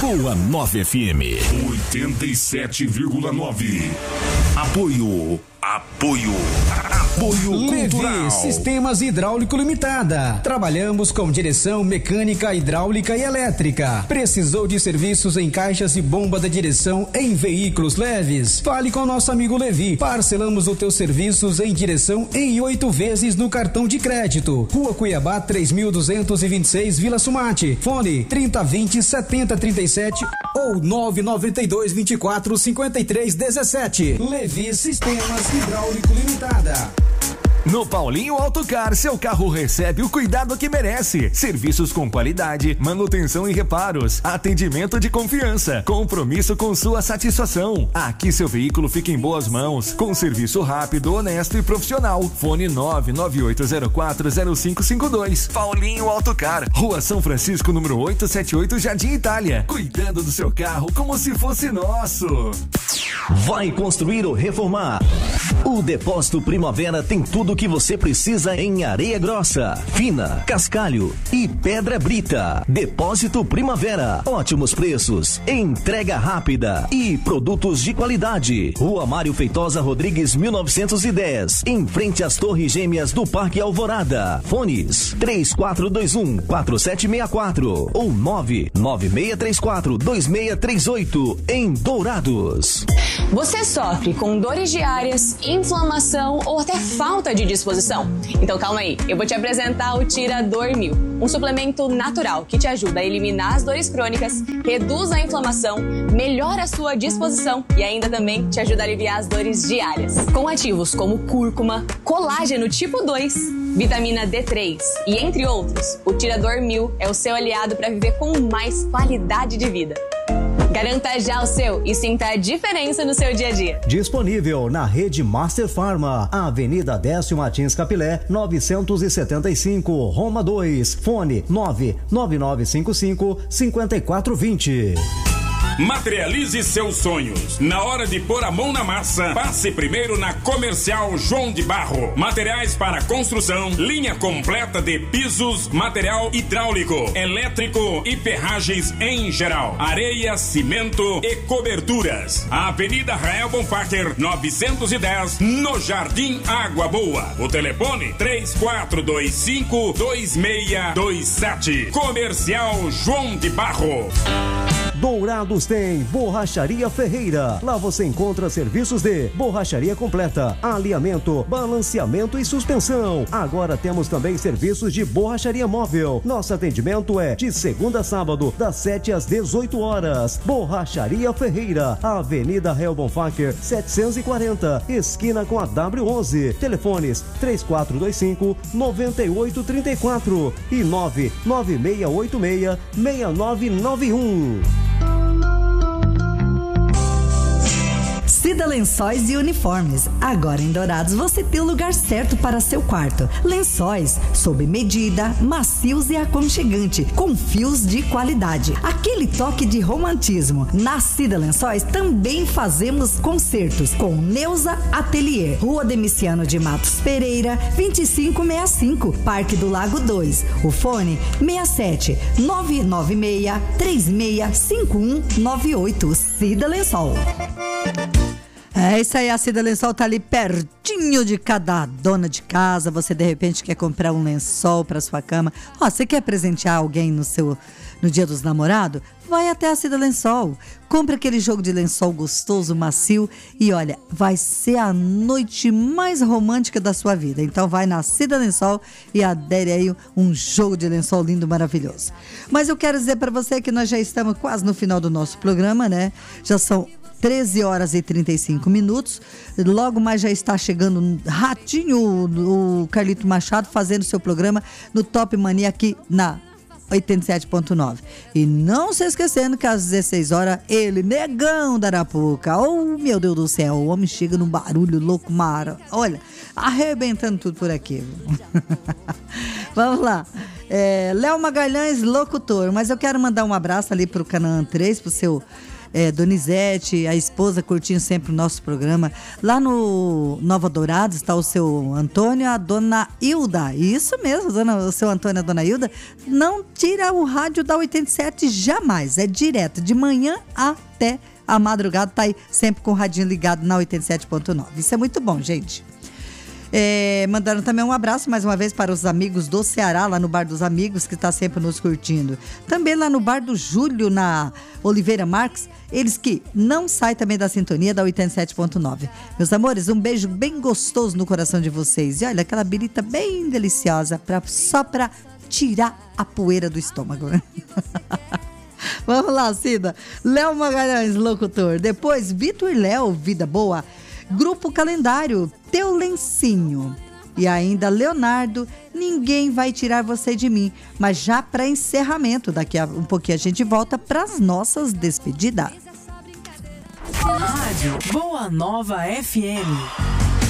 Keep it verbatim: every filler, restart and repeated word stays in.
com a nove F M. oitenta e sete vírgula nove. Apoio. Apoio. Apoio cultural. Levi Sistemas Hidráulico Limitada. Trabalhamos com direção mecânica, hidráulica e elétrica. Precisou de serviços em caixas e bomba da direção em veículos leves? Fale com nosso amigo Levi. Parcelamos os teus serviços em direção em oito vezes no cartão de crédito. Rua Cuiabá, três mil duzentos e vinte e seis, Vila Sumate. Fone trinta vinte, setenta trinta e sete ou nove nove dois, vinte e quatro, cinquenta e três dezessete. Levi Sistemas Hidráulico Limitada. No Paulinho Autocar, seu carro recebe o cuidado que merece. Serviços com qualidade, manutenção e reparos, atendimento de confiança, compromisso com sua satisfação. Aqui seu veículo fica em boas mãos, com serviço rápido, honesto e profissional. Fone nove nove oito zero quatro zero cinco cinco dois. Paulinho Autocar, Rua São Francisco, número oitocentos e setenta e oito, Jardim Itália. Cuidando do seu carro como se fosse nosso. Vai construir ou reformar? O Depósito Primavera tem tudo o que você precisa em areia grossa, fina, cascalho e pedra brita. Depósito Primavera, ótimos preços, entrega rápida e produtos de qualidade. Rua Mário Feitosa Rodrigues, mil novecentos e dez, em frente às Torres Gêmeas do Parque Alvorada. Fones três quatro dois um, quatro sete seis quatro ou nove nove seis três quatro, dois seis três oito em Dourados. Você sofre com dores diárias, inflamação ou até falta de disposição? Então calma aí, eu vou te apresentar o Tirador Mil, um suplemento natural que te ajuda a eliminar as dores crônicas, reduz a inflamação, melhora a sua disposição e ainda também te ajuda a aliviar as dores diárias. Com ativos como cúrcuma, colágeno tipo dois, vitamina D três e entre outros, o Tirador Mil é o seu aliado para viver com mais qualidade de vida. Garanta já o seu e sinta a diferença no seu dia a dia. Disponível na rede Master Pharma, Avenida Décio Martins Capilé, novecentos e setenta e cinco, Roma dois. Fone nove nove nove cinco cinco, cinco quatro dois zero. Materialize seus sonhos. Na hora de pôr a mão na massa, passe primeiro na Comercial João de Barro. Materiais para construção, linha completa de pisos, material hidráulico, elétrico e ferragens em geral. Areia, cimento e coberturas. Avenida Rael Bonfacher, novecentos e dez, no Jardim Água Boa. O telefone três quatro dois cinco, dois seis dois sete. Comercial João de Barro. Dourados tem Borracharia Ferreira. Lá você encontra serviços de borracharia completa, alinhamento, balanceamento e suspensão. Agora temos também serviços de borracharia móvel. Nosso atendimento é de segunda a sábado, das sete às dezoito horas. Borracharia Ferreira, Avenida Rael Bonfacher, setecentos e quarenta, esquina com a W onze. Telefones três quatro dois cinco, nove oito três quatro e nove nove seis oito seis, seis nove nove um. Cida Lençóis e Uniformes. Agora em Dourados você tem o lugar certo para seu quarto. Lençóis sob medida, macios e aconchegante, com fios de qualidade. Aquele toque de romantismo. Na Cida Lençóis também fazemos concertos com Neuza Atelier. Rua Demiciano de Matos Pereira, vinte e cinco sessenta e cinco, Parque do Lago dois. O fone seis sete nove nove seis três seis cinco um nove oito. Cida Lençol. É isso aí, a Cida Lençol tá ali pertinho de cada dona de casa. Você de repente quer comprar um lençol para sua cama. Ó, você quer presentear alguém no seu no Dia dos Namorados? Vai até a Cida Lençol. Compre aquele jogo de lençol gostoso, macio e olha, vai ser a noite mais romântica da sua vida. Então vai na Cida Lençol e adere aí um jogo de lençol lindo, maravilhoso. Mas eu quero dizer para você que nós já estamos quase no final do nosso programa, né? Já são treze horas e trinta e cinco minutos. Logo mais já está chegando um ratinho, o Carlito Machado, fazendo seu programa no Top Mania aqui na oitenta e sete ponto nove. E não se esquecendo que às dezesseis horas, ele, Negão da Arapuca. Oh, meu Deus do céu, o homem chega num barulho louco, mara. Olha, arrebentando tudo por aqui. Vamos lá. É, Léo Magalhães, locutor. Mas eu quero mandar um abraço ali pro Canaã três, pro seu é, Donizete, a esposa curtindo sempre o nosso programa. Lá no Nova Dourado está o seu Antônio, a dona Hilda. Isso mesmo, dona, o seu Antônio e a dona Hilda. Não tira o rádio da oitenta e sete jamais, é direto, de manhã até a madrugada, tá aí sempre com o radinho ligado na oitenta e sete ponto nove. Isso é muito bom, gente. É, mandaram também um abraço mais uma vez para os amigos do Ceará, lá no Bar dos Amigos, que está sempre nos curtindo. Também lá no Bar do Júlio, na Oliveira Marques, eles que não saem também da sintonia da oitenta e sete ponto nove. Meus amores, um beijo bem gostoso no coração de vocês. E olha, aquela birita bem deliciosa, pra, só para tirar a poeira do estômago. Vamos lá, Cida. Léo Magalhães, locutor. Depois, Vitor Léo, Vida Boa. Grupo Calendário, Teu Lencinho. E ainda Leonardo, Ninguém Vai Tirar Você de Mim. Mas já para encerramento, daqui a um pouquinho a gente volta para as nossas despedidas. Rádio Boa Nova F M.